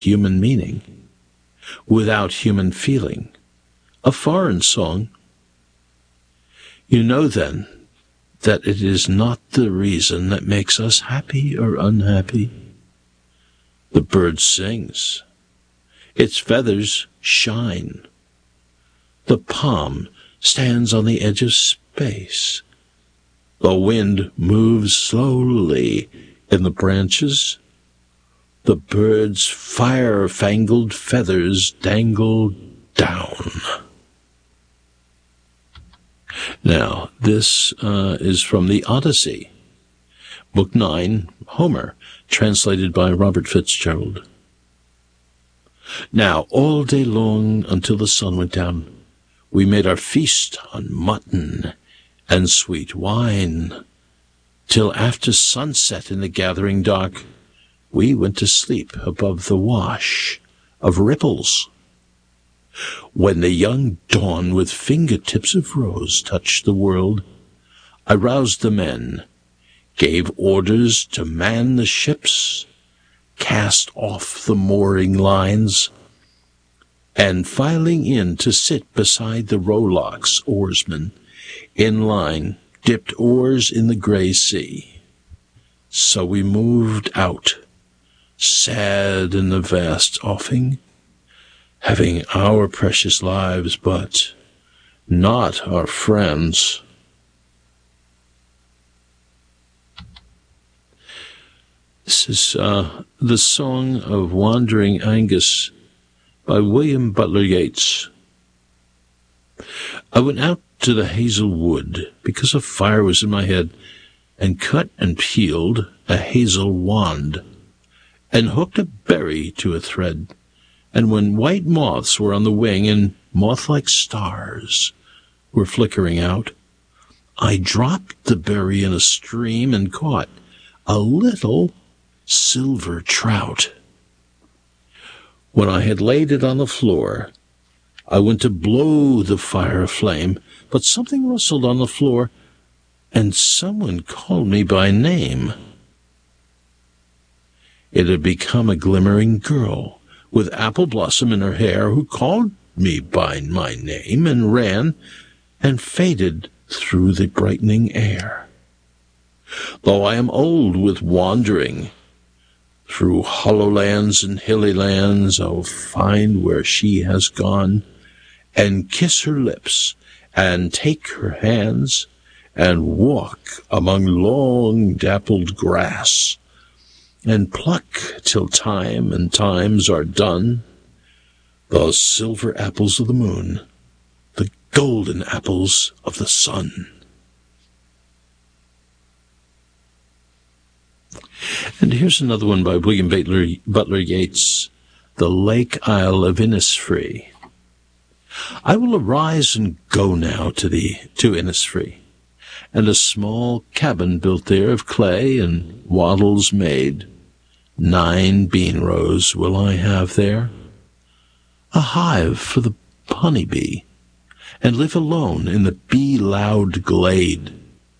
human meaning, without human feeling, a foreign song. You know then that it is not the reason that makes us happy or unhappy. The bird sings. Its feathers shine. The palm stands on the edge of space. The wind moves slowly in the branches. The bird's fire-fangled feathers dangle down. Now, this is from the Odyssey, Book 9, Homer, translated by Robert Fitzgerald. Now, all day long until the sun went down, we made our feast on mutton and sweet wine. Till after sunset in the gathering dark, we went to sleep above the wash of ripples. When the young dawn with fingertips of rose touched the world, I roused the men, gave orders to man the ships, cast off the mooring lines, and filing in to sit beside the rowlock's oarsmen, in line, dipped oars in the grey sea. So we moved out, sad in the vast offing, having our precious lives, but not our friends. This is the Song of Wandering Angus by William Butler Yeats. I went out to the hazel wood because a fire was in my head, and cut and peeled a hazel wand, and hooked a berry to a thread. And when white moths were on the wing and moth-like stars were flickering out, I dropped the berry in a stream and caught a little silver trout. When I had laid it on the floor, I went to blow the fire aflame, but something rustled on the floor, and someone called me by name. It had become a glimmering girl with apple blossom in her hair, who called me by my name and ran and faded through the brightening air. Though I am old with wandering through hollow lands and hilly lands, I'll find where she has gone, and kiss her lips, and take her hands, and walk among long dappled grass, and pluck till time and times are done the silver apples of the moon, the golden apples of the sun. And here's another one by William Butler Yeats, The Lake Isle of Innisfree. I will arise and go now to Innisfree, and a small cabin built there of clay and wattles made. 9 bean rows will I have there, a hive for the honey bee, and live alone in the bee-loud glade.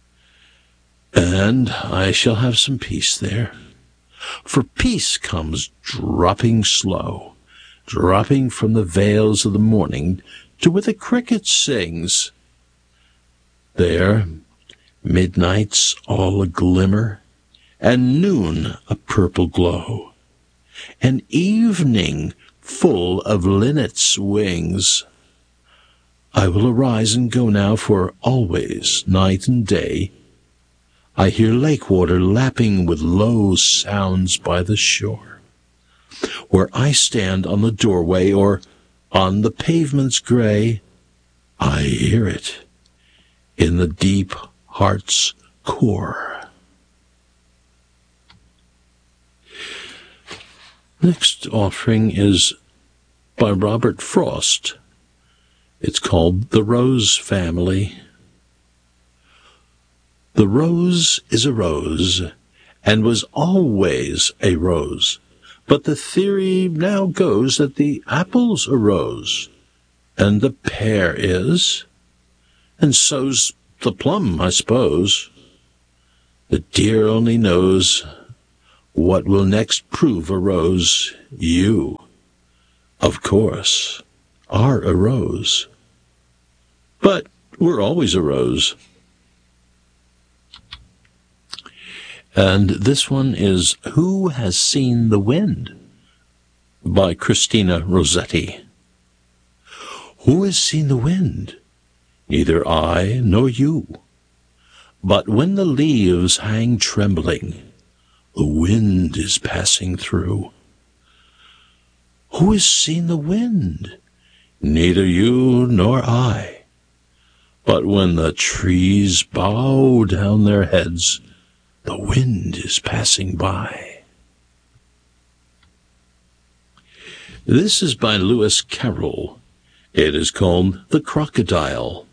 And I shall have some peace there, for peace comes dropping slow, dropping from the vales of the morning to where the cricket sings. There, midnight's all a glimmer, and noon a purple glow, and evening full of linnets' wings. I will arise and go now, for always, night and day, I hear lake water lapping with low sounds by the shore. Where I stand on the doorway or on the pavement's gray, I hear it in the deep heart's core. Next offering is by Robert Frost. It's called The Rose Family. The rose is a rose, and was always a rose, but the theory now goes that the apple's a rose, and the pear is, and so's the plum, I suppose. The dear only knows What will next prove a rose? You, of course, are a rose. But we're always a rose. And this one is Who Has Seen the Wind? By Christina Rossetti. Who has seen the wind? Neither I nor you. But when the leaves hang trembling, the wind is passing through. Who has seen the wind? Neither you nor I. But when the trees bow down their heads, the wind is passing by. This is by Lewis Carroll. It is called The Crocodile.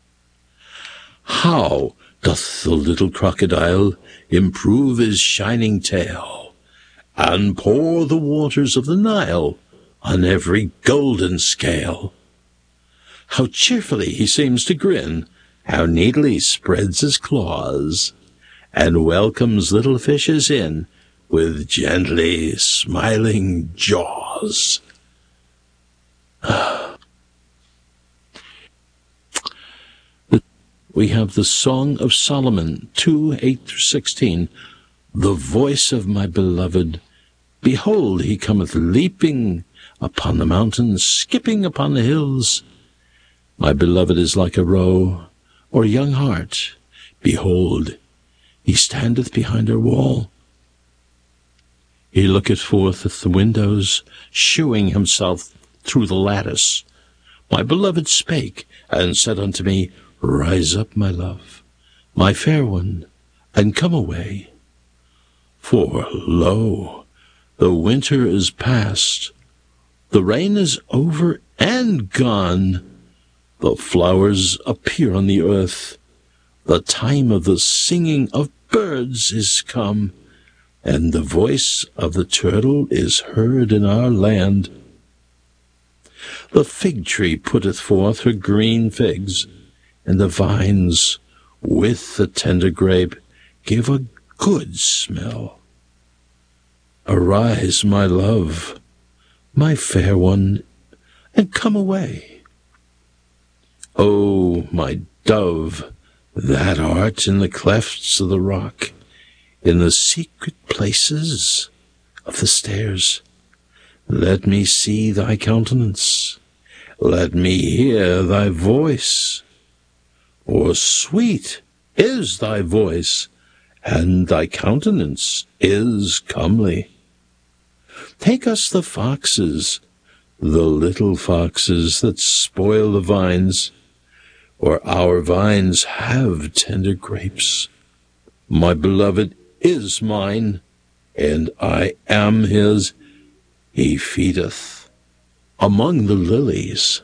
How doth the little crocodile improve his shining tail, and pour the waters of the Nile on every golden scale? How cheerfully he seems to grin, how neatly spreads his claws, and welcomes little fishes in with gently smiling jaws. We have the Song of Solomon 2:8-16. The voice of my beloved, behold, he cometh leaping upon the mountains, skipping upon the hills. My beloved is like a roe, or young hart. Behold, he standeth behind her wall. He looketh forth at the windows, shewing himself through the lattice. My beloved spake, and said unto me, Rise up, my love, my fair one, and come away. For, lo, the winter is past, the rain is over and gone, the flowers appear on the earth, the time of the singing of birds is come, and the voice of the turtle is heard in our land. The fig tree putteth forth her green figs, and the vines with the tender grape give a good smell. Arise, my love, my fair one, and come away. O my dove, that art in the clefts of the rock, in the secret places of the stairs, let me see thy countenance, let me hear thy voice. For sweet is thy voice, and thy countenance is comely. Take us the foxes, the little foxes that spoil the vines, for our vines have tender grapes. My beloved is mine, and I am his. He feedeth among the lilies.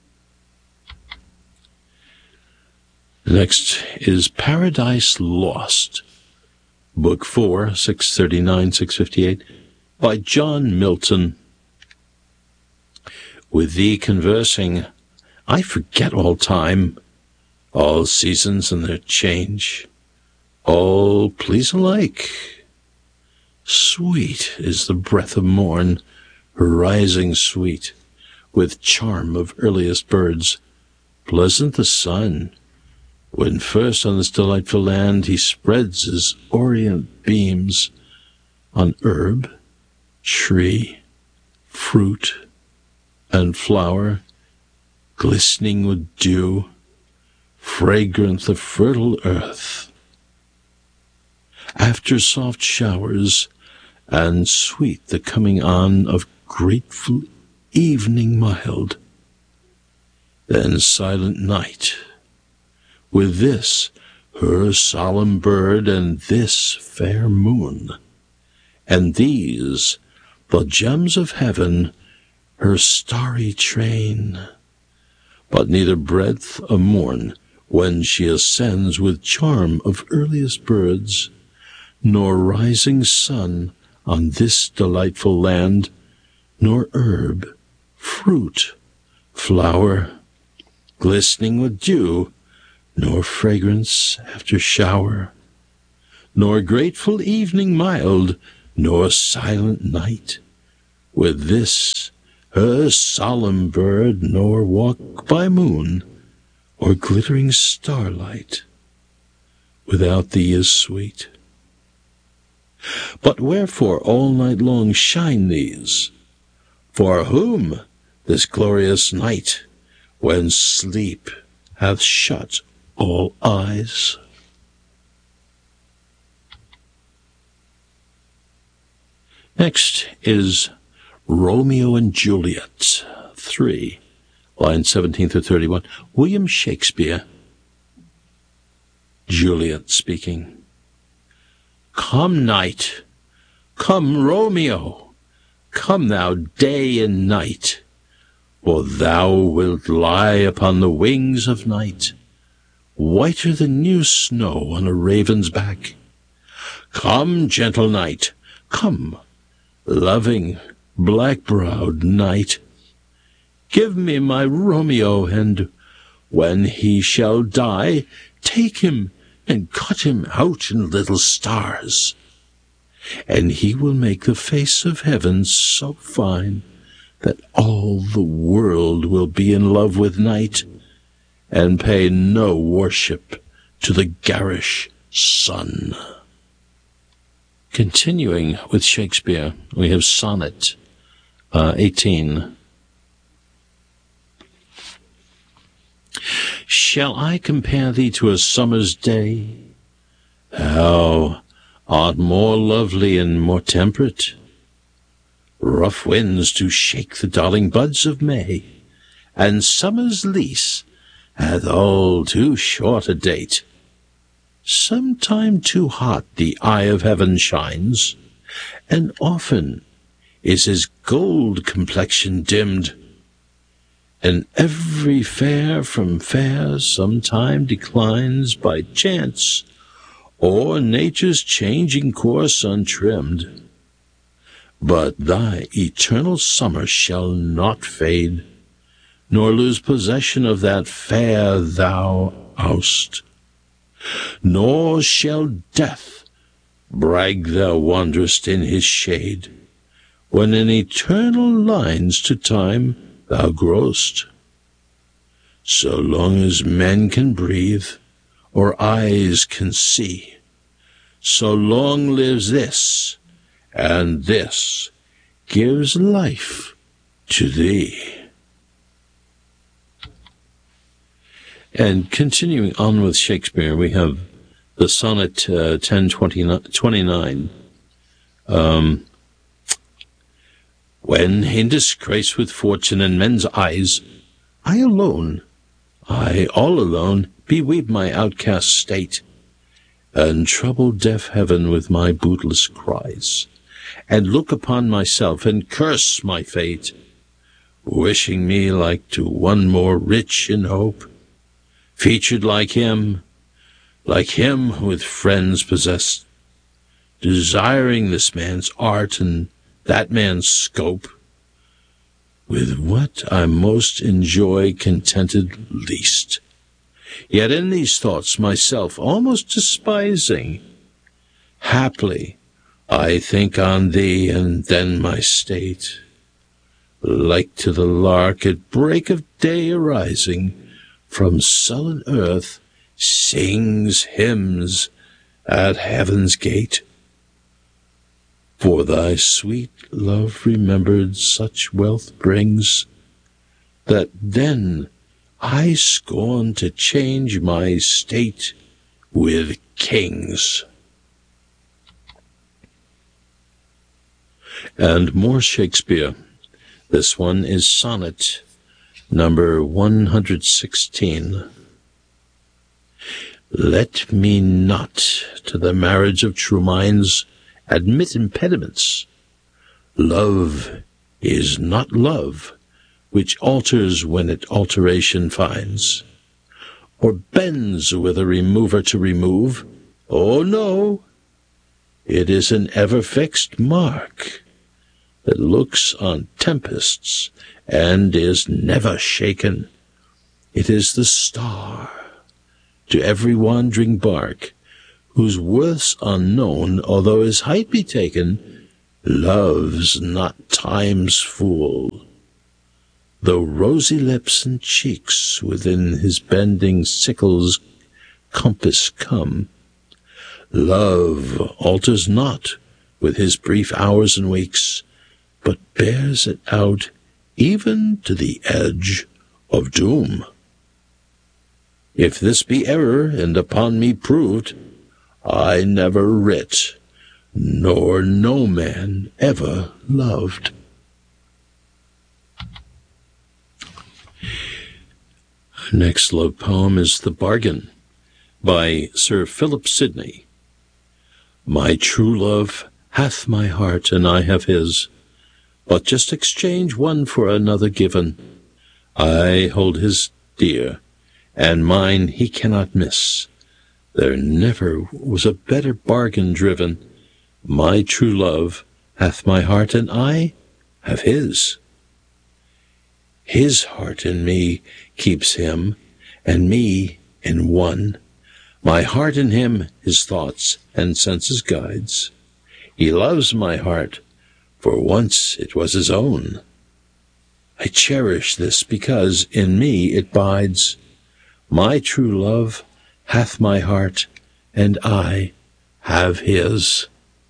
Next is Paradise Lost, Book 4, 639, 658, by John Milton. With thee conversing, I forget all time, all seasons and their change, all please alike. Sweet is the breath of morn, rising sweet, with charm of earliest birds, pleasant the sun, when first on this delightful land he spreads his orient beams on herb, tree, fruit, and flower, glistening with dew, fragrant the fertile earth. After soft showers, and sweet the coming on of grateful evening mild, then silent night, with this her solemn bird and this fair moon, and these the gems of heaven, her starry train, but neither breadth of morn when she ascends with charm of earliest birds, nor rising sun on this delightful land, nor herb, fruit, flower, glistening with dew, nor fragrance after shower, nor grateful evening mild, nor silent night, with this her solemn bird, nor walk by moon or glittering starlight, without thee is sweet. But wherefore all night long shine these? For whom this glorious night, when sleep hath shut all eyes? Next is Romeo and Juliet, 3, lines 17 through 31. William Shakespeare. Juliet speaking. Come, night, come, Romeo, come thou day and night, for thou wilt lie upon the wings of night, whiter than new snow on a raven's back. Come, gentle night, come, loving, black-browed night, give me my Romeo, and when he shall die, take him and cut him out in little stars, and he will make the face of heaven so fine that all the world will be in love with night, and pay no worship to the garish sun. Continuing with Shakespeare, we have Sonnet 18. Shall I compare thee to a summer's day? Thou art more lovely and more temperate. Rough winds do shake the darling buds of May, and summer's lease hath all too short a date. Sometime too hot the eye of heaven shines, and often is his gold complexion dimmed, and every fair from fair sometime declines by chance, or nature's changing course untrimmed. But thy eternal summer shall not fade, nor lose possession of that fair thou oust, nor shall death brag thou wanderest in his shade, when in eternal lines to time thou growest. So long as men can breathe, or eyes can see, so long lives this, and this gives life to thee. And continuing on with Shakespeare, we have the Sonnet 1029. When in disgrace with fortune and men's eyes, I alone, I all alone, beweep my outcast state, and trouble deaf heaven with my bootless cries, and look upon myself and curse my fate, wishing me like to one more rich in hope, featured like him with friends possessed, desiring this man's art and that man's scope, with what I most enjoy contented least, yet in these thoughts myself almost despising. Haply I think on thee, and then my state, like to the lark at break of day arising, from sullen earth sings hymns at heaven's gate. For thy sweet love remembered such wealth brings, that then I scorn to change my state with kings. And more Shakespeare. This one is Sonnet number 116. Let me not to the marriage of true minds admit impediments. Love is not love, which alters when it alteration finds, or bends with a remover to remove. Oh no, it is an ever-fixed mark that looks on tempests and is never shaken. It is the star to every wandering bark, whose worth's unknown, although his height be taken, Love's not time's fool. Though rosy lips and cheeks within his bending sickle's compass come, love alters not with his brief hours and weeks, but bears it out even to the edge of doom. If this be error, and upon me proved, I never writ, nor no man ever loved. Next love poem is The Bargain by Sir Philip Sidney. My true love hath my heart, and I have his, but just exchange one for another given. I hold his dear, and mine he cannot miss. There never was a better bargain driven. My true love hath my heart, and I have his. His heart in me keeps him, and me in one. My heart in him his thoughts and senses guides. He loves my heart, for once it was his own. I cherish this because in me it bides. My true love hath my heart, and I have his.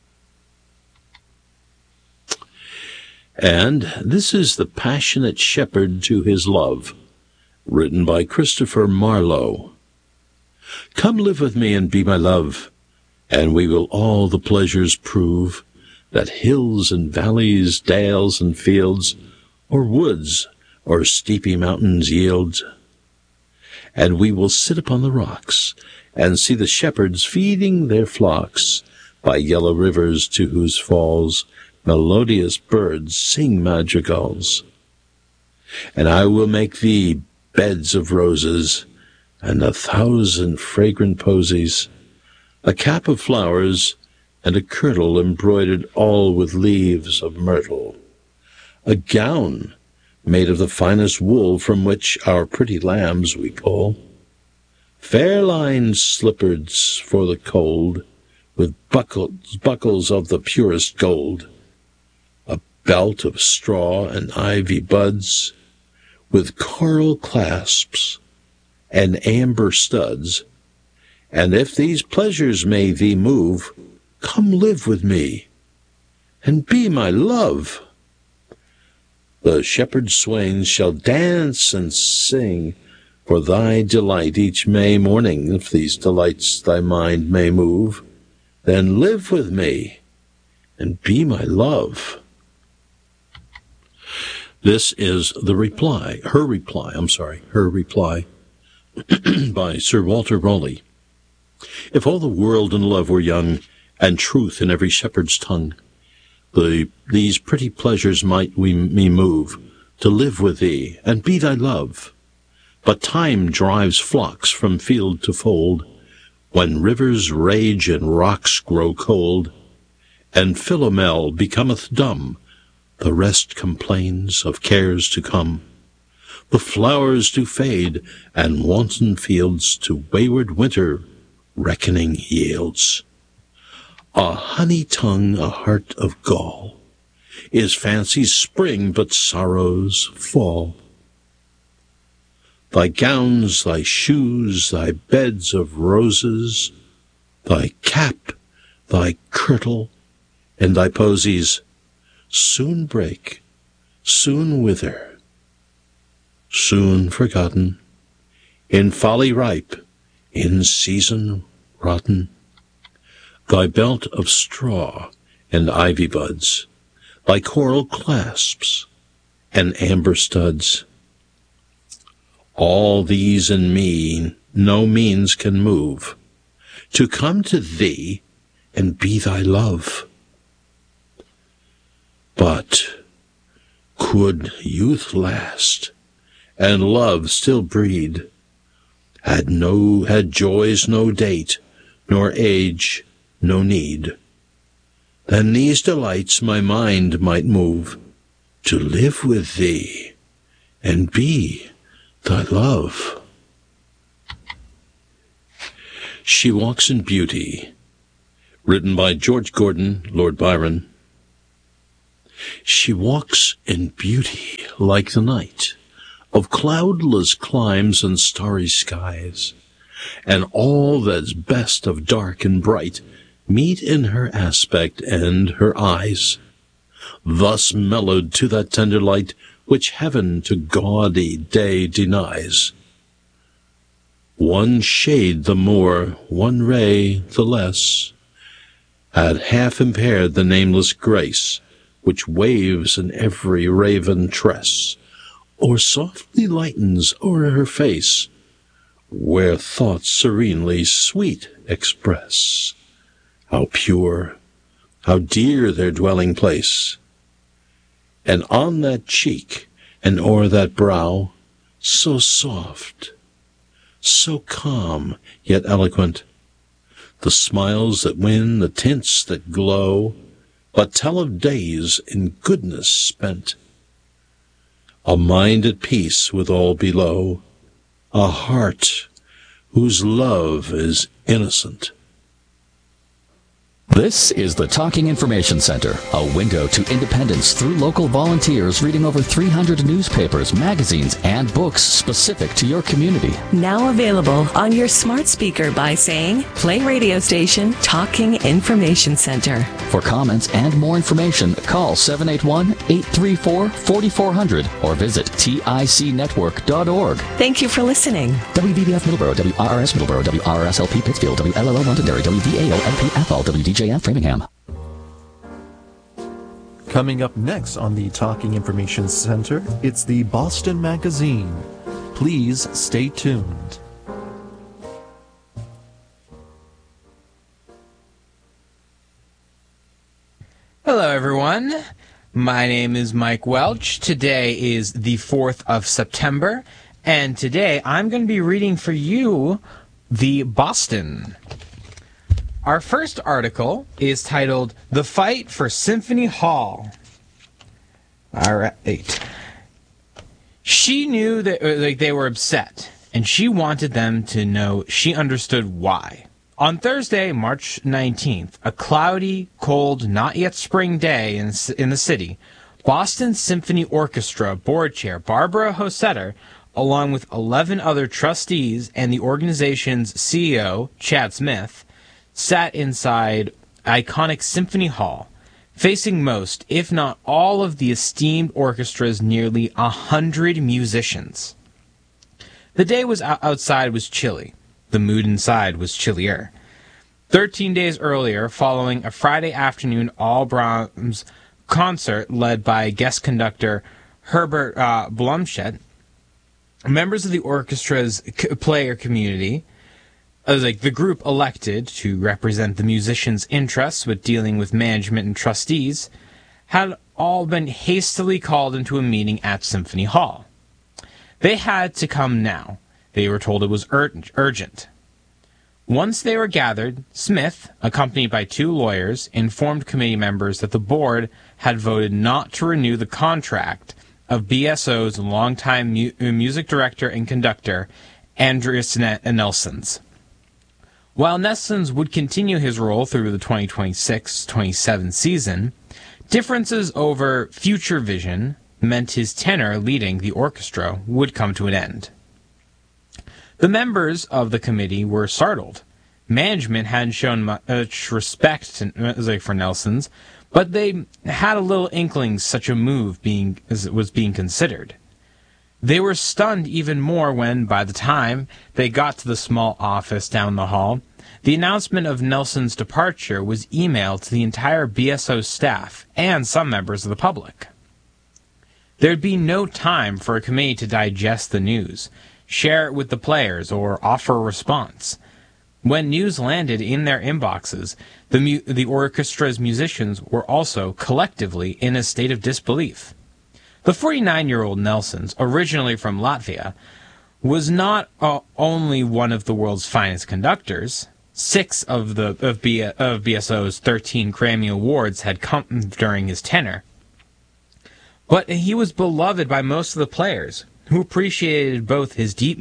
And this is The Passionate Shepherd to His Love, written by Christopher Marlowe. Come live with me and be my love, and we will all the pleasures prove that hills and valleys, dales and fields, or woods or steepy mountains yield. And we will sit upon the rocks and see the shepherds feeding their flocks by yellow rivers to whose falls melodious birds sing madrigals. And I will make thee beds of roses and 1,000 fragrant posies, a cap of flowers, and a kirtle embroidered all with leaves of myrtle, a gown made of the finest wool from which our pretty lambs we pull, fair-lined slippers for the cold, with buckles of the purest gold, a belt of straw and ivy buds, with coral clasps and amber studs. And if these pleasures may thee move, come live with me, and be my love. The shepherd swains shall dance and sing for thy delight each May morning, if these delights thy mind may move. Then live with me, and be my love. This is her reply, by Sir Walter Raleigh. If all the world and love were young, and truth in every shepherd's tongue, these pretty pleasures might me move, to live with thee, and be thy love. But time drives flocks from field to fold, when rivers rage and rocks grow cold, and Philomel becometh dumb, the rest complains of cares to come. The flowers do fade, and wanton fields to wayward winter reckoning yields. A honey tongue, a heart of gall, is fancy's spring, but sorrow's fall. Thy gowns, thy shoes, thy beds of roses, thy cap, thy kirtle, and thy posies, soon break, soon wither, soon forgotten, in folly ripe, in season rotten. Thy belt of straw and ivy buds, thy coral clasps and amber studs, all these in me no means can move, to come to thee and be thy love. But could youth last, and love still breed, had joys no date, nor age no need, then these delights my mind might move, to live with thee and be thy love. She Walks in Beauty, written by George Gordon, Lord Byron. She walks in beauty like the night, of cloudless climes and starry skies, and all that's best of dark and bright meet in her aspect and her eyes, thus mellowed to that tender light which heaven to gaudy day denies. One shade the more, one ray the less, had half impaired the nameless grace which waves in every raven tress, or softly lightens o'er her face, where thoughts serenely sweet express. How pure, how dear their dwelling place! And on that cheek, and o'er that brow, so soft, so calm, yet eloquent, the smiles that win, the tints that glow, but tell of days in goodness spent, a mind at peace with all below, a heart whose love is innocent. This is the Talking Information Center, a window to independence through local volunteers reading over 300 newspapers, magazines, and books specific to your community. Now available on your smart speaker by saying, play radio station Talking Information Center. For comments and more information, call 781-834-4400 or visit ticnetwork.org. Thank you for listening. WBBF Middleborough, WRRS Middleborough, WRSLP Pittsfield, WLLO Londonderry, WVAO-LP Athol, WDJF Framingham. Coming up next on the Talking Information Center, it's the Boston Magazine. Please stay tuned. Hello, everyone. My name is Mike Welch. Today is the 4th of September, and today I'm going to be reading for you the Boston. Our first article is titled, The Fight for Symphony Hall. All right. She knew that they were upset, and she wanted them to know she understood why. On Thursday, March 19th, a cloudy, cold, not yet spring day in the city, Boston Symphony Orchestra board chair Barbara Hosetter, along with 11 other trustees and the organization's CEO, Chad Smith, sat inside iconic Symphony Hall, facing most, if not all, of the esteemed orchestra's nearly 100 musicians. The day outside was chilly. The mood inside was chillier. 13 days earlier, following a Friday afternoon all-Brahms concert led by guest conductor Herbert Blomstedt, members of the orchestra's player community, the group elected to represent the musicians' interests with dealing with management and trustees, had all been hastily called into a meeting at Symphony Hall. They had to come now. They were told it was urgent. Once they were gathered, Smith, accompanied by 2 lawyers, informed committee members that the board had voted not to renew the contract of BSO's longtime music director and conductor, Andreas Nelsons. While Nelsons would continue his role through the 2026-27 season, differences over future vision meant his tenure leading the orchestra would come to an end. The members of the committee were startled. Management hadn't shown much respect for Nelsons, but they had a little inkling such a move was being considered. They were stunned even more when, by the time they got to the small office down the hall, the announcement of Nelson's departure was emailed to the entire BSO staff and some members of the public. There'd be no time for a committee to digest the news, share it with the players, or offer a response. When news landed in their inboxes, the orchestra's musicians were also collectively in a state of disbelief. The 49-year-old Nelsons, originally from Latvia, was not only one of the world's finest conductors. 6 of BSO's 13 Grammy Awards had come during his tenure. But he was beloved by most of the players, who appreciated both his deep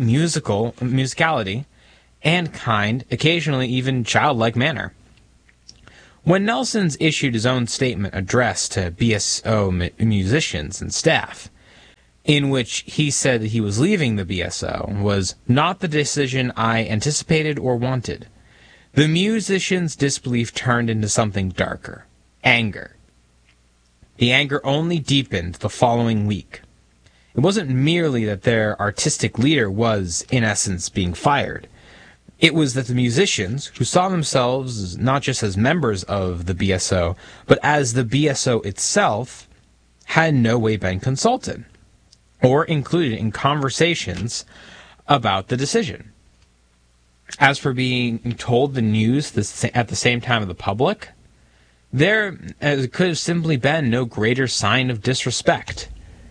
musicality and kind, occasionally even childlike manner. When Nelson's issued his own statement addressed to BSO musicians and staff, in which he said that he was leaving the BSO, was not the decision I anticipated or wanted. The musicians' disbelief turned into something darker, anger. The anger only deepened the following week. It wasn't merely that their artistic leader was, in essence, being fired. It was that the musicians, who saw themselves not just as members of the BSO, but as the BSO itself, had in no way been consulted or included in conversations about the decision. As for being told the news at the same time of the public, there could have simply been no greater sign of disrespect.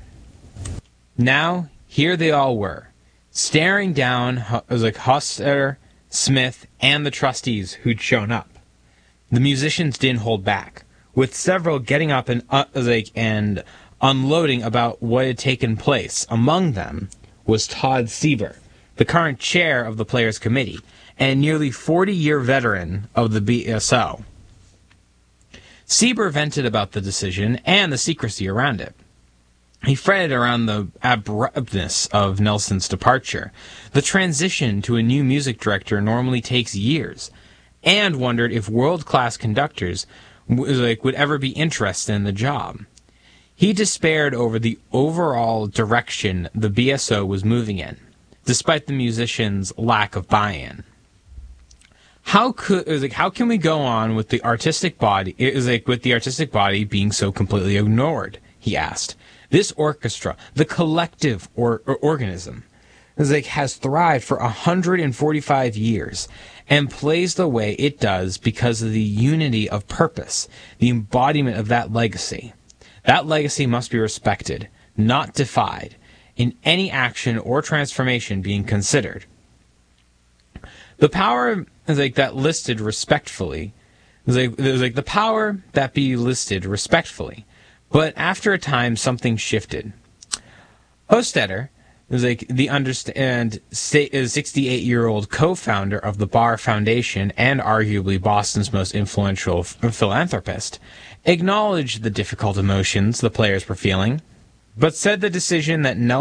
Now, here they all were, staring down Hostetter, Smith, and the trustees who'd shown up. The musicians didn't hold back, with several getting up and unloading about what had taken place. Among them was Todd Sieber, the current chair of the Players Committee, and nearly 40-year veteran of the BSO. Sieber vented about the decision and the secrecy around it. He fretted around the abruptness of Nelson's departure. The transition to a new music director normally takes years, and wondered if world-class conductors would ever be interested in the job. He despaired over the overall direction the BSO was moving in, despite the musicians' lack of buy-in. How can we go on with the artistic body? With the artistic body being so completely ignored? He asked. This orchestra, the collective organism, has thrived for 145 years and plays the way it does because of the unity of purpose, the embodiment of that legacy. That legacy must be respected, not defied, in any action or transformation being considered. The power that listed respectfully, the power that be listed respectfully, but after a time something shifted. Hostetter, the 68-year-old co-founder of the Barr Foundation and arguably Boston's most influential philanthropist, acknowledged the difficult emotions the players were feeling, but said the decisions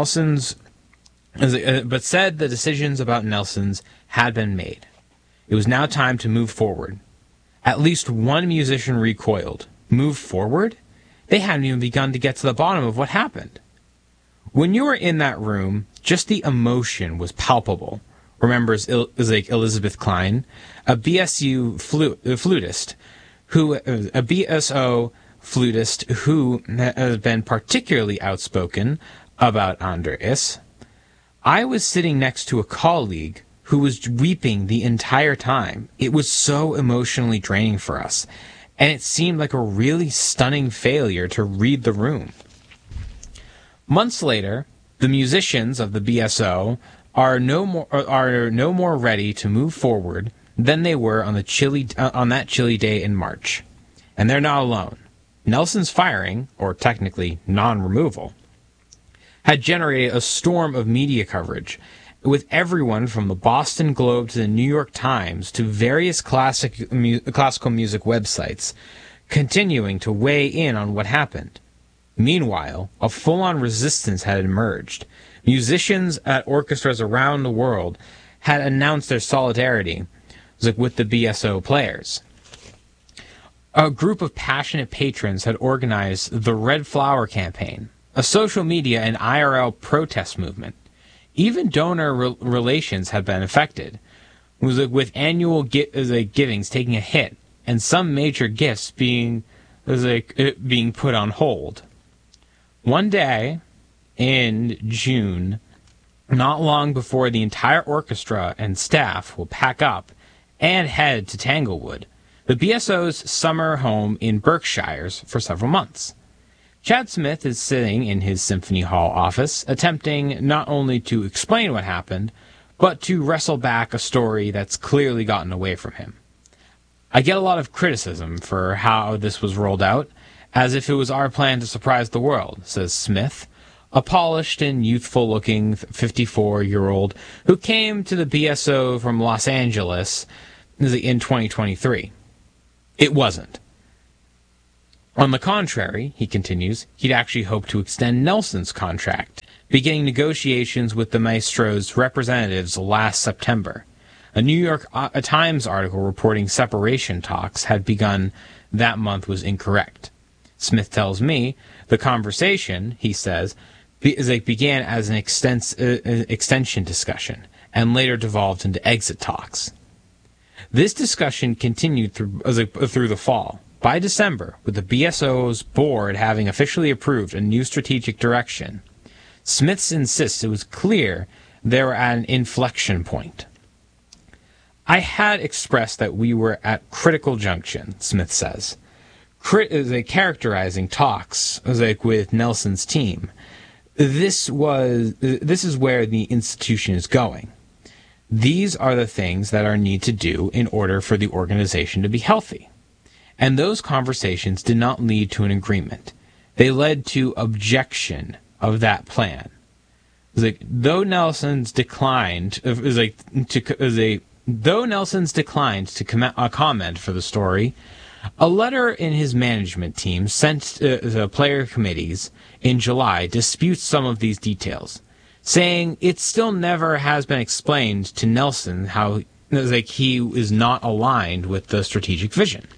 about Nelson's had been made. It was now time to move forward. At least one musician recoiled. Move forward? They hadn't even begun to get to the bottom of what happened. When you were in that room, just the emotion was palpable, remembers Elizabeth Klein, a BSO flutist who has been particularly outspoken about Andreas. I was sitting next to a colleague who was weeping the entire time. It was so emotionally draining for us, and it seemed like a really stunning failure to read the room. Months later, the musicians of the BSO are no more ready to move forward than they were on that chilly day in March. And they're not alone. Nelson's firing, or technically non-removal, had generated a storm of media coverage, with everyone from the Boston Globe to the New York Times to various classical music websites continuing to weigh in on what happened. Meanwhile, a full-on resistance had emerged. Musicians at orchestras around the world had announced their solidarity with the BSO players. A group of passionate patrons had organized the Red Flower Campaign, a social media and IRL protest movement. Even donor relations had been affected, with annual givings taking a hit and some major gifts being put on hold. One day in June, not long before the entire orchestra and staff will pack up and head to Tanglewood, the BSO's summer home in Berkshires, for several months. Chad Smith is sitting in his Symphony Hall office, attempting not only to explain what happened, but to wrestle back a story that's clearly gotten away from him. I get a lot of criticism for how this was rolled out, as if it was our plan to surprise the world, says Smith, a polished and youthful-looking 54-year-old who came to the BSO from Los Angeles in 2023. It wasn't. On the contrary, he continues, he'd actually hoped to extend Nelson's contract, beginning negotiations with the Maestro's representatives last September. A New York Times article reporting separation talks had begun that month was incorrect. Smith tells me the conversation, he says, began as an extension discussion and later devolved into exit talks. This discussion continued through the fall. By December, with the BSO's board having officially approved a new strategic direction, Smith insists it was clear they were at an inflection point. I had expressed that we were at critical junction, Smith says, characterizing talks with Nelson's team. This is where the institution is going. These are the things that are need to do in order for the organization to be healthy. And those conversations did not lead to an agreement. They led to objection of that plan. Though Nelson's declined to comment for the story, a letter in his management team sent to the player committees in July disputes some of these details, saying it still never has been explained to Nelson how he is not aligned with the strategic vision.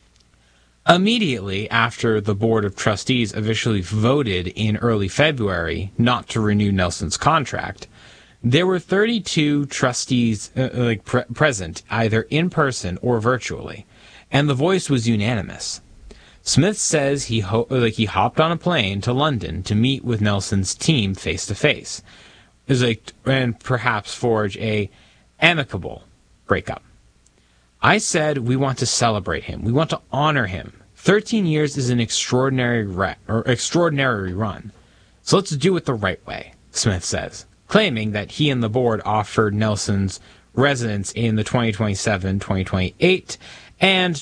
Immediately after the Board of Trustees officially voted in early February not to renew Nelson's contract, there were 32 trustees present, either in person or virtually, and the voice was unanimous. Smith says he hopped on a plane to London to meet with Nelson's team face to face, and perhaps forge a amicable breakup. I said we want to celebrate him. We want to honor him. 13 years is an extraordinary run. So let's do it the right way, Smith says, claiming that he and the board offered Nelson's residence in the 2027-2028 and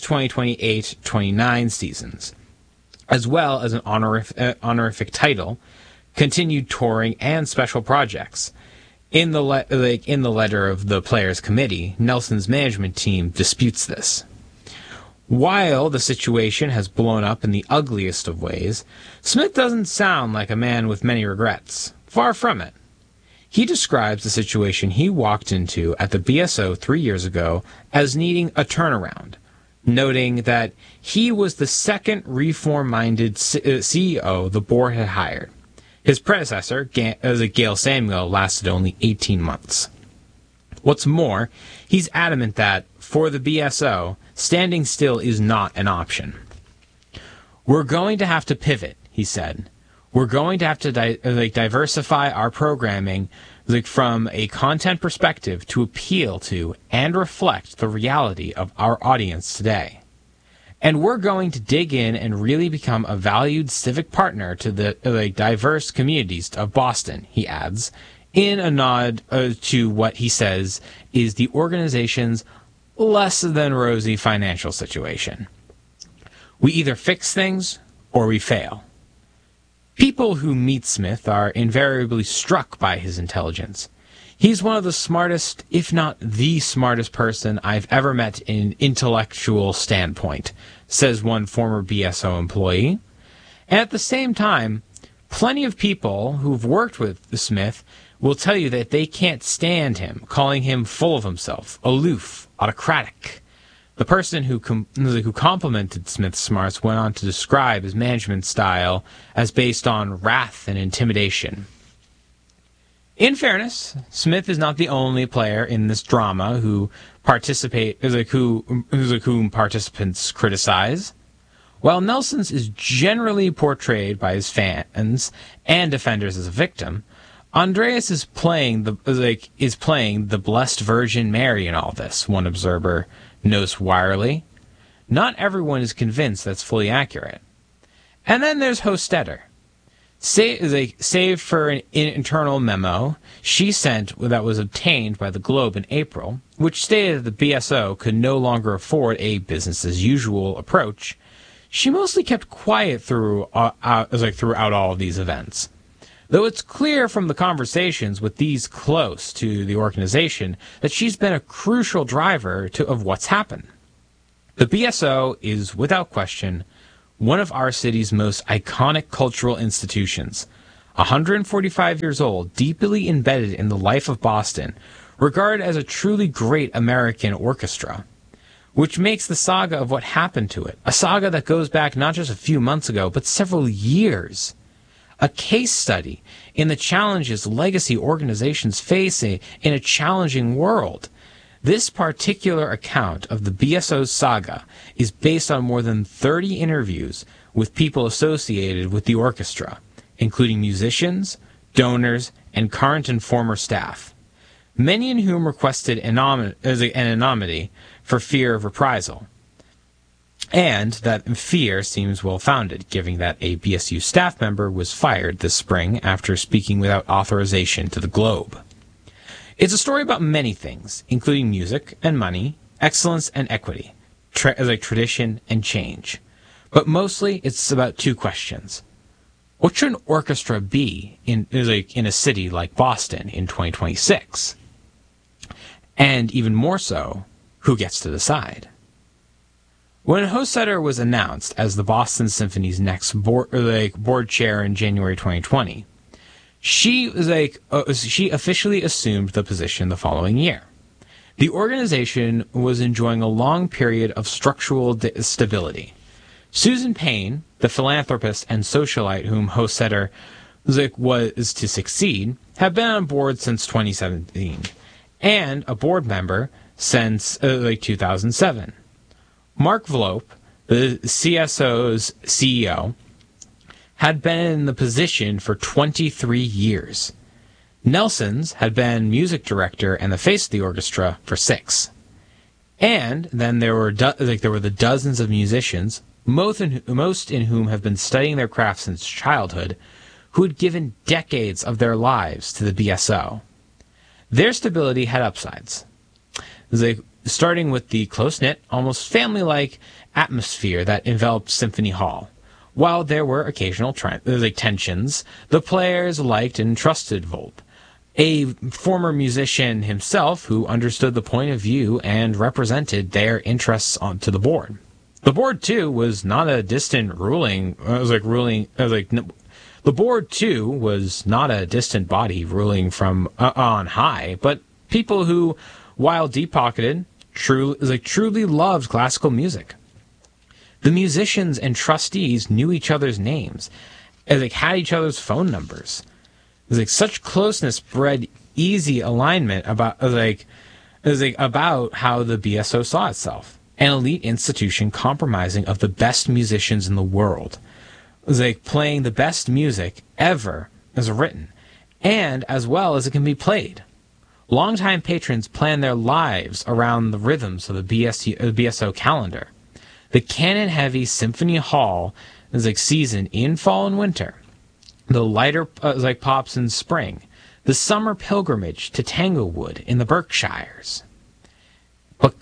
2028-29 seasons, as well as an honorific title, continued touring, and special projects. In the letter of the Players Committee, Nelson's management team disputes this. While the situation has blown up in the ugliest of ways, Smith doesn't sound like a man with many regrets. Far from it. He describes the situation he walked into at the BSO 3 years ago as needing a turnaround, noting that he was the second reform-minded CEO the board had hired. His predecessor, Gail Samuel, lasted only 18 months. What's more, he's adamant that, for the BSO, standing still is not an option. We're going to have to pivot, he said. We're going to have to diversify our programming from a content perspective to appeal to and reflect the reality of our audience today. And we're going to dig in and really become a valued civic partner to the diverse communities of Boston, he adds, in a nod to what he says is the organization's less than rosy financial situation. We either fix things or we fail. People who meet Smith are invariably struck by his intelligence. He's one of the smartest, if not the smartest person I've ever met in an intellectual standpoint, says one former BSO employee. And at the same time, plenty of people who've worked with Smith will tell you that they can't stand him, calling him full of himself, aloof, autocratic. The person who complimented Smith's smarts went on to describe his management style as based on wrath and intimidation. In fairness, Smith is not the only player in this drama whom participants criticize. While Nelson's is generally portrayed by his fans and defenders as a victim, Andreas is playing the Blessed Virgin Mary in all this, one observer notes wirily. Not everyone is convinced that's fully accurate. And then there's Hostetter. Save for an internal memo she sent that was obtained by the Globe in April, which stated that the BSO could no longer afford a business-as-usual approach, she mostly kept quiet throughout all of these events. Though it's clear from the conversations with these close to the organization that she's been a crucial driver of what's happened. The BSO is, without question, one of our city's most iconic cultural institutions. 145 years old, deeply embedded in the life of Boston, regarded as a truly great American orchestra, which makes the saga of what happened to it a saga that goes back not just a few months ago, but several years. A case study in the challenges legacy organizations face in a challenging world. This particular account of the BSO saga is based on more than 30 interviews with people associated with the orchestra, including musicians, donors, and current and former staff, many in whom requested anonymity for fear of reprisal. And that fear seems well-founded, given that a BSU staff member was fired this spring after speaking without authorization to the Globe. It's a story about many things, including music and money, excellence and equity, tradition and change. But mostly, it's about two questions. What should an orchestra be in a city like Boston in 2026? And even more so, who gets to decide? When Hostetter was announced as the Boston Symphony's next board chair in January 2020, she officially assumed the position the following year. The organization was enjoying a long period of structural stability. Susan Payne, the philanthropist and socialite whom Hostetter was to succeed, had been on board since 2017, and a board member since 2007. Mark Vlope, the CSO's CEO, had been in the position for 23 years. Nelson's had been music director and the face of the orchestra for 6. And then there were the dozens of musicians, most in whom have been studying their craft since childhood, who had given decades of their lives to the BSO. Their stability had upsides, starting with the close-knit, almost family-like atmosphere that enveloped Symphony Hall. While there were occasional tensions, the players liked and trusted Volpe, a former musician himself who understood the point of view and represented their interests to the board. The board, too, was not a distant the board, too, was not a distant body ruling from on high, but people who, while deep-pocketed, truly loved classical music. The musicians and trustees knew each other's names, had each other's phone numbers. Such closeness bred easy alignment about how the BSO saw itself. An elite institution comprising of the best musicians in the world. Playing the best music ever as written, and as well as it can be played. Longtime patrons plan their lives around the rhythms of the BSO calendar. The canon-heavy Symphony Hall season in fall and winter. The lighter pops in spring. The summer pilgrimage to Tanglewood in the Berkshires. But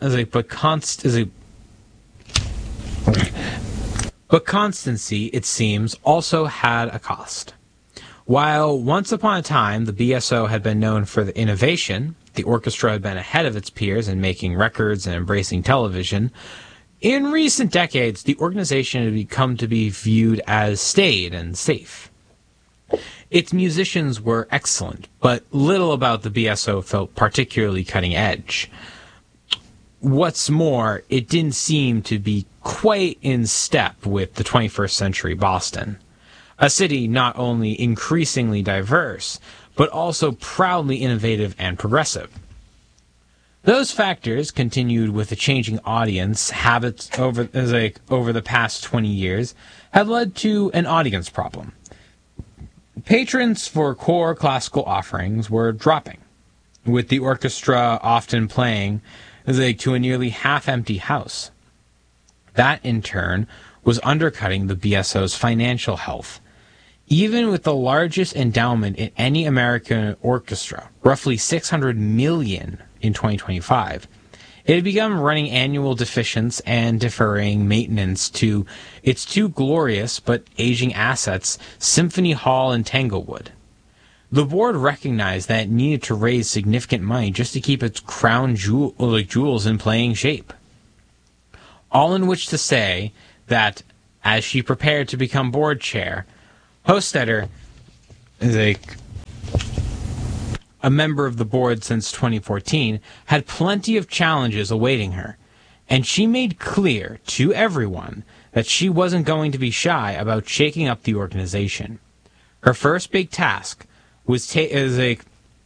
constancy, it seems, also had a cost. While once upon a time the BSO had been known for the innovation, the orchestra had been ahead of its peers in making records and embracing television, in recent decades the organization had come to be viewed as staid and safe. Its musicians were excellent, but little about the BSO felt particularly cutting edge. What's more, it didn't seem to be quite in step with the 21st century Boston, a city not only increasingly diverse, but also proudly innovative and progressive. Those factors, continued with the changing audience habits over the past 20 years, had led to an audience problem. Patrons for core classical offerings were dropping, with the orchestra often playing to a nearly half-empty house. That, in turn, was undercutting the BSO's financial health. Even with the largest endowment in any American orchestra, roughly $600 million in 2025, it had begun running annual deficits and deferring maintenance to its two glorious but aging assets, Symphony Hall and Tanglewood. The board recognized that it needed to raise significant money just to keep its crown jewels in playing shape. All in which to say that as she prepared to become board chair. Hostetter is a member of the board since 2014, had plenty of challenges awaiting her, and she made clear to everyone that she wasn't going to be shy about shaking up the organization. Her first big task was taking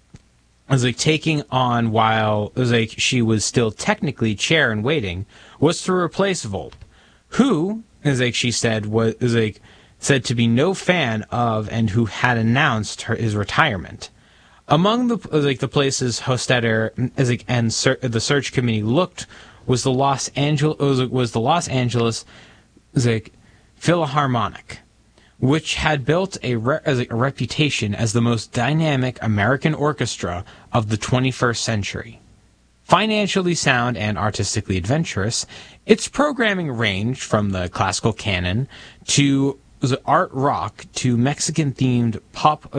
on while she was still technically chair in waiting, was to replace Volpe, who, she said, was said to be no fan of and who had announced his retirement. Among the places Hostetter and the search committee looked was the Los Angeles Philharmonic, which had built a reputation as the most dynamic American orchestra of the 21st century. Financially sound and artistically adventurous, its programming ranged from the classical canon to art rock to Mexican-themed pop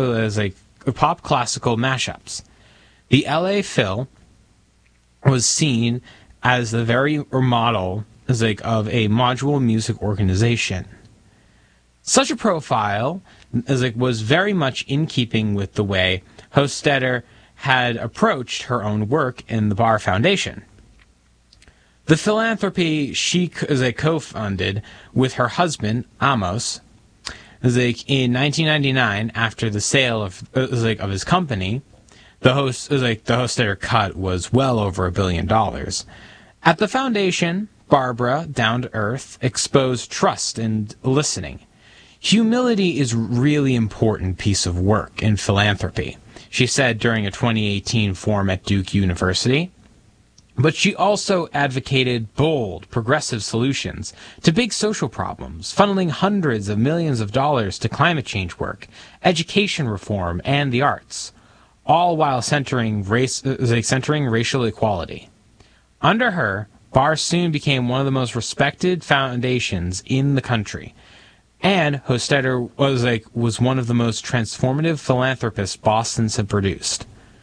classical mashups. The LA Phil was seen as the very model of a module music organization. Such a profile was very much in keeping with the way Hostetter had approached her own work in the Barr Foundation. The philanthropy she co-funded with her husband, Amos, in 1999, after the sale of his company, the Hostetter cut was well over $1 billion. At the foundation, Barbara, down to earth, exposed trust and listening. Humility is a really important piece of work in philanthropy, she said during a 2018 forum at Duke University. But she also advocated bold, progressive solutions to big social problems, funneling hundreds of millions of dollars to climate change work, education reform, and the arts, all while centering racial equality. Under her, Barr soon became one of the most respected foundations in the country, and Hostetter was one of the most transformative philanthropists Boston's had produced.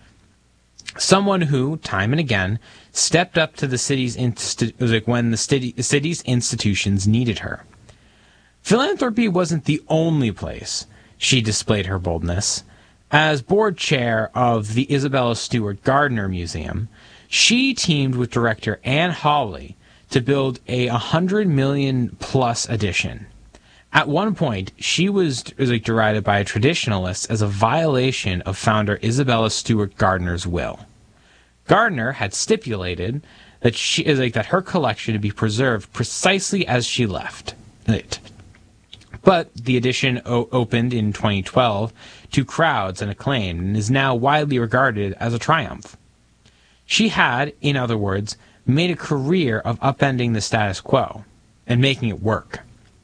Someone who, time and again, stepped up to the city's when the city's institutions needed her. Philanthropy wasn't the only place she displayed her boldness. As board chair of the Isabella Stewart Gardner Museum, she teamed with director Anne Hawley to build a $100 million plus addition. At one point, she was derided by traditionalists as a violation of founder Isabella Stewart Gardner's will. Gardner had stipulated that that her collection to be preserved precisely as she left it. But the addition opened in 2012 to crowds and acclaim and is now widely regarded as a triumph. She had, in other words, made a career of upending the status quo and making it work.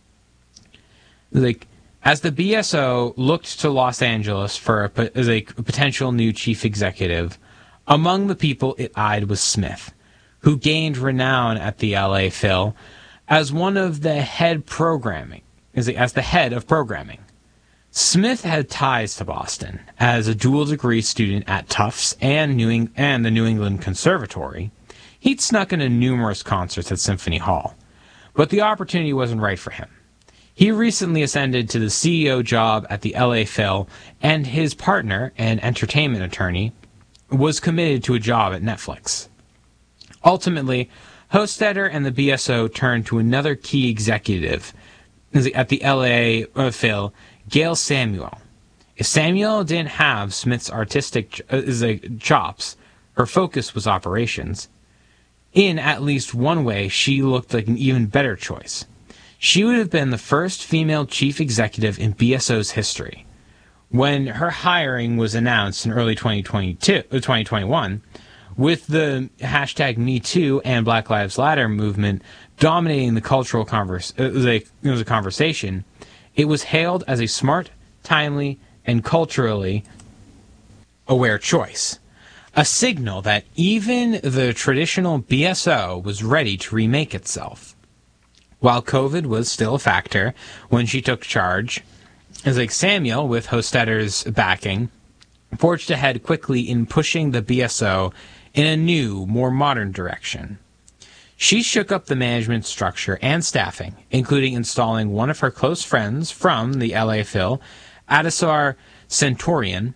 As the BSO looked to Los Angeles for a potential new chief executive, among the people it eyed was Smith, who gained renown at the LA Phil as one of the head as the head of programming. Smith had ties to Boston as a dual-degree student at Tufts and the New England Conservatory. He'd snuck into numerous concerts at Symphony Hall, but the opportunity wasn't right for him. He recently ascended to the CEO job at the LA Phil, and his partner, an entertainment attorney, was committed to a job at Netflix. Ultimately, Hostetter and the BSO turned to another key executive at the LA Phil, Gail Samuel. If Samuel didn't have Smith's artistic chops, her focus was operations. In at least one way, she looked like an even better choice. She would have been the first female chief executive in BSO's history. When her hiring was announced in early 2021, with the hashtag #MeToo and Black Lives Matter movement dominating the cultural conversation, it was hailed as a smart, timely, and culturally aware choice. A signal that even the traditional BSO was ready to remake itself. While COVID was still a factor when she took charge, Samuel, with Hostetter's backing, forged ahead quickly in pushing the BSO in a new, more modern direction. She shook up the management structure and staffing, including installing one of her close friends from the LA Phil, Adisar Centurion,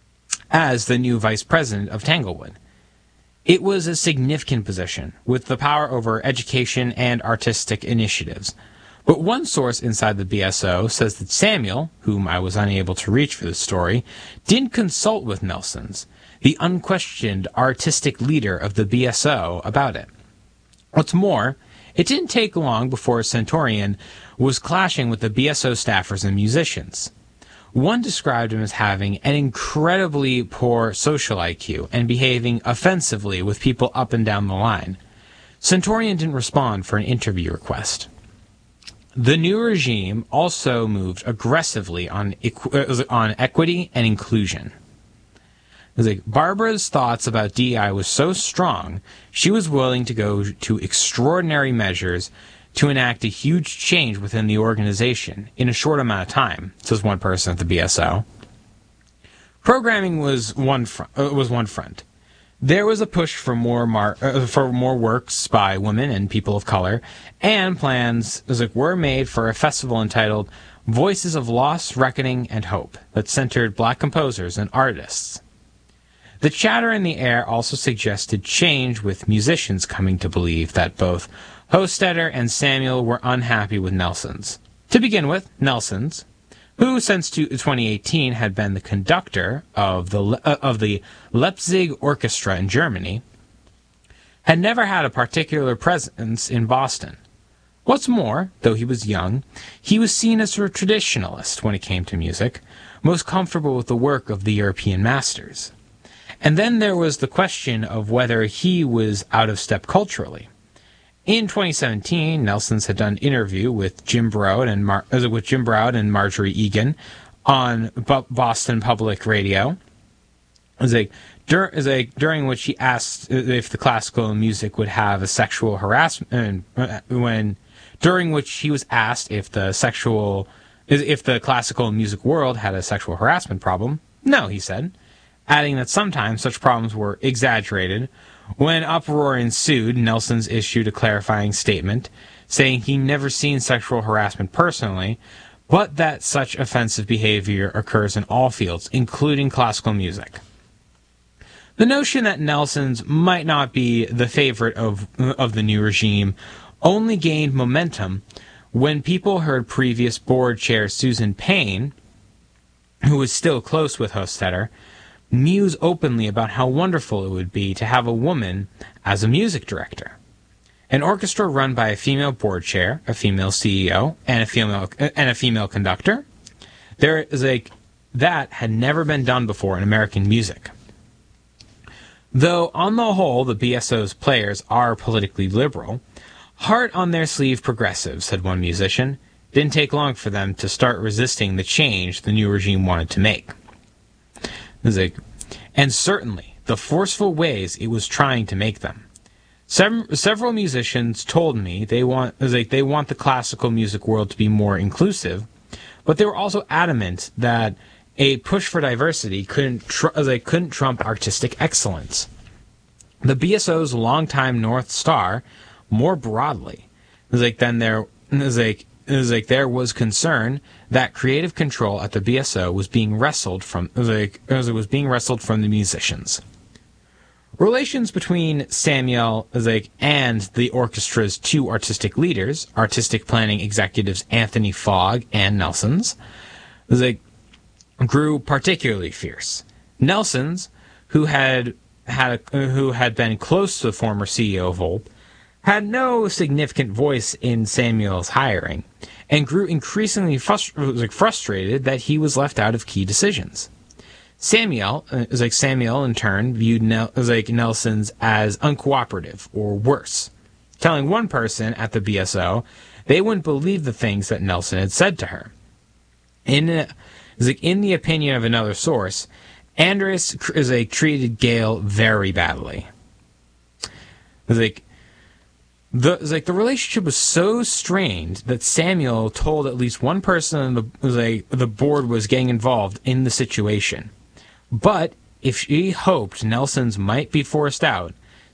as the new vice president of Tanglewood. It was a significant position, with the power over education and artistic initiatives. But one source inside the BSO says that Samuel, whom I was unable to reach for this story, didn't consult with Nelson's, the unquestioned artistic leader of the BSO, about it. What's more, it didn't take long before Centurion was clashing with the BSO staffers and musicians. One described him as having an incredibly poor social IQ and behaving offensively with people up and down the line. Centurion didn't respond for an interview request. The new regime also moved aggressively on equity and inclusion. It was like Barbara's thoughts about DEI was so strong, she was willing to go to extraordinary measures to enact a huge change within the organization in a short amount of time, says one person at the BSO. Programming was one front. There was a push for more works by women and people of color, and plans were made for a festival entitled Voices of Loss, Reckoning, and Hope that centered black composers and artists. The chatter in the air also suggested change, with musicians coming to believe that both Hostetter and Samuel were unhappy with Nelson's. To begin with, Nelson's, who since 2018 had been the conductor of the Leipzig Orchestra in Germany, had never had a particular presence in Boston. What's more, though he was young, he was seen as a traditionalist when it came to music, most comfortable with the work of the European masters. And then there was the question of whether he was out of step culturally. In 2017, Nelson's had done an interview with Jim Browd and Marjorie Egan on Boston Public Radio. During which he asked if the classical music would have a sexual harassment, during which he was asked if the classical music world had a sexual harassment problem. No, he said, adding that sometimes such problems were exaggerated. When uproar ensued, Nelson's issued a clarifying statement, saying he never seen sexual harassment personally, but that such offensive behavior occurs in all fields, including classical music. The notion that Nelson's might not be the favorite of the new regime only gained momentum when people heard previous board chair Susan Payne, who was still close with Hostetter, muse openly about how wonderful it would be to have a woman as a music director. An orchestra run by a female board chair, a female CEO, and a female conductor. That had never been done before in American music. Though on the whole the BSO's players are politically liberal, heart on their sleeve progressive, said one musician. Didn't take long for them to start resisting the change the new regime wanted to make. And certainly the forceful ways it was trying to make them. Several musicians told me they want the classical music world to be more inclusive, but they were also adamant that a push for diversity couldn't trump artistic excellence. The BSO's longtime North Star, more broadly, there was concern that creative control at the BSO was being wrestled from the musicians. Relations between Samuel and the orchestra's two artistic leaders, artistic planning executives Anthony Fogg and Nelson's, grew particularly fierce. Nelson's, who had been close to the former CEO of Volpe, had no significant voice in Samuel's hiring, and grew increasingly frustrated that he was left out of key decisions. Samuel in turn viewed Nelson's as uncooperative or worse, telling one person at the BSO they wouldn't believe the things that Nelson had said to her. In the opinion of another source, Andres treated Gail very badly. The relationship was so strained that Samuel told at least one person on the board was getting involved in the situation. But if she hoped Nelson's might be forced out,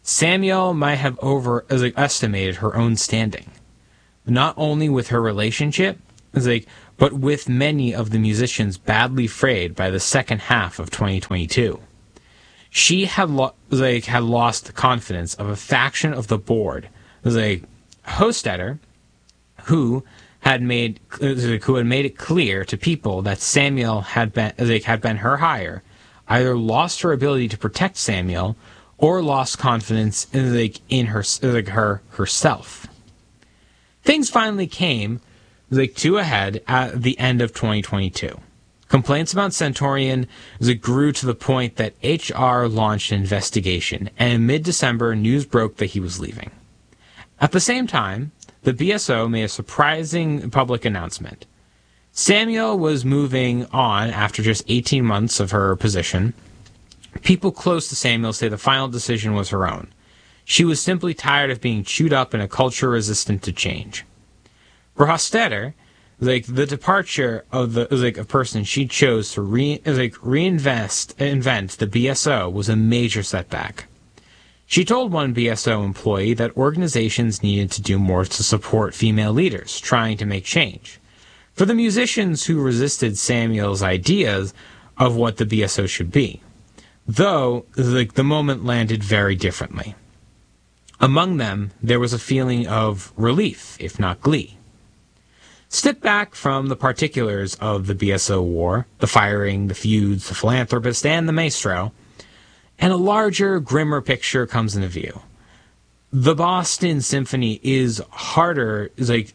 Samuel might have overestimated her own standing, not only with her relationship, but with many of the musicians badly frayed by the second half of 2022. She had lost the confidence of a faction of the board, Hostetter, who had made it clear to people that Samuel had been her hire, either lost her ability to protect Samuel or lost confidence in herself. Things finally came to a head at the end of 2022. Complaints about Centaurian grew to the point that HR launched an investigation, and in mid-December, news broke that he was leaving. At the same time, the BSO made a surprising public announcement. Samuel was moving on after just 18 months of her position. People close to Samuel say the final decision was her own. She was simply tired of being chewed up in a culture resistant to change. For Hostetter, the departure of a person she chose to invent the BSO was a major setback. She told one BSO employee that organizations needed to do more to support female leaders trying to make change. For the musicians who resisted Samuel's ideas of what the BSO should be, though the moment landed very differently. Among them, there was a feeling of relief, if not glee. Step back from the particulars of the BSO war, the firing, the feuds, the philanthropist, and the maestro, and a larger, grimmer picture comes into view. The Boston Symphony is hardly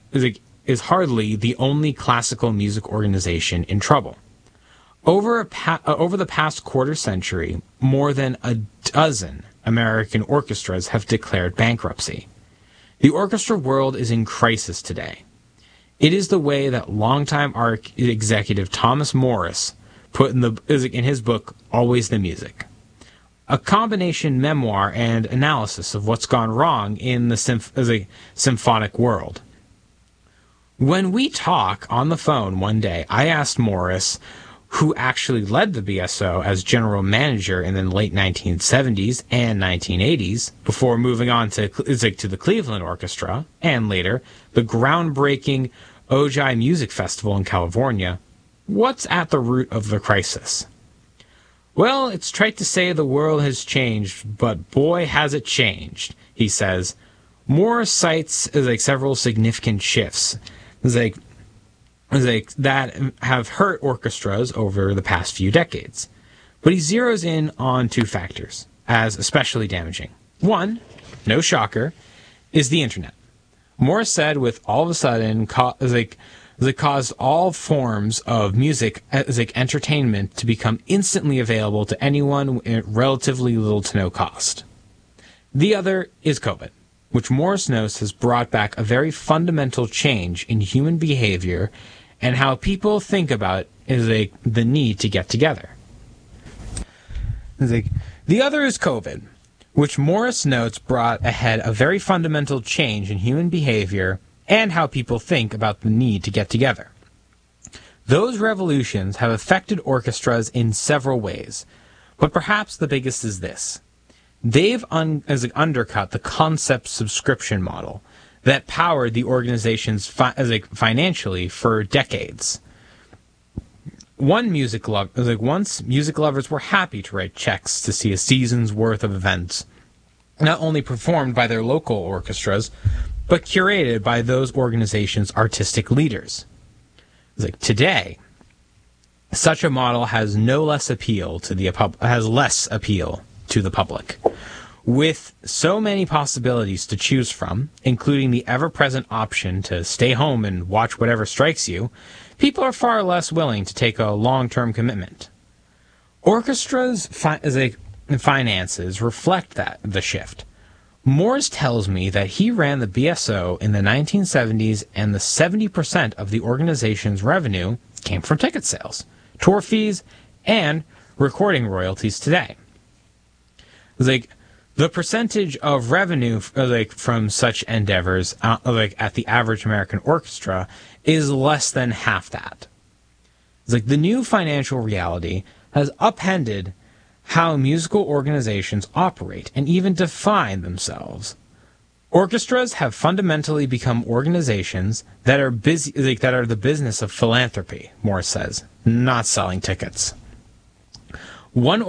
the only classical music organization in trouble. Over the past quarter century, more than a dozen American orchestras have declared bankruptcy. The orchestra world is in crisis today. It is the way that longtime art executive Thomas Morris put in his book, Always the Music. A combination memoir and analysis of what's gone wrong in the symphonic world. When we talk on the phone one day, I asked Morris, who actually led the BSO as general manager in the late 1970s and 1980s, before moving on to the Cleveland Orchestra, and later, the groundbreaking Ojai Music Festival in California, what's at the root of the crisis? Well, it's trite to say the world has changed, but boy has it changed, he says. Morris cites several significant shifts that have hurt orchestras over the past few decades. But he zeroes in on two factors as especially damaging. One, no shocker, is the internet. Morris said with all of a sudden caused all forms of music entertainment to become instantly available to anyone at relatively little to no cost. The other is COVID, which Morris notes has brought back a very fundamental change in human behavior and how people think about the need to get together. The other is COVID, which Morris notes brought ahead a very fundamental change in human behavior and how people think about the need to get together. Those revolutions have affected orchestras in several ways, but perhaps the biggest is this. They've undercut the concept subscription model that powered the organizations financially for decades. Once music lovers were happy to write checks to see a season's worth of events, not only performed by their local orchestras, but curated by those organizations' artistic leaders. Today, such a model has less appeal to the public. With so many possibilities to choose from, including the ever-present option to stay home and watch whatever strikes you, people are far less willing to take a long-term commitment. Orchestras' finances reflect the shift. Morris tells me that he ran the BSO in the 1970s and the 70% of the organization's revenue came from ticket sales, tour fees, and recording royalties today. The percentage of revenue from such endeavors at the average American orchestra is less than half that. The new financial reality has upended how musical organizations operate and even define themselves. Orchestras have fundamentally become organizations that are that are the business of philanthropy, Morse says, not selling tickets. One